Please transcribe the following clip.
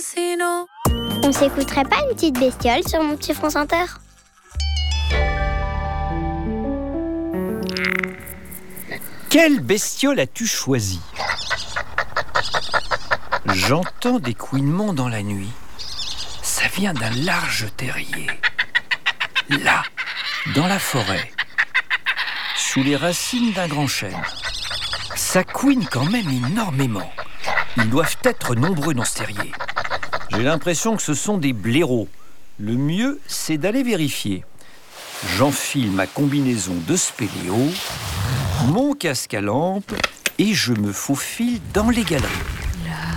assassino. On s'écouterait pas une petite bestiole sur mon petit France Inter? Quelle bestiole as-tu choisi? J'entends des couinements dans la nuit. Ça vient d'un large terrier. Là, dans la forêt, sous les racines d'un grand chêne. Ça couine quand même énormément. Ils doivent être nombreux dans ce terrier. J'ai l'impression que ce sont des blaireaux. Le mieux, c'est d'aller vérifier. J'enfile ma combinaison de spéléo, mon casque à lampe et je me faufile dans les galeries.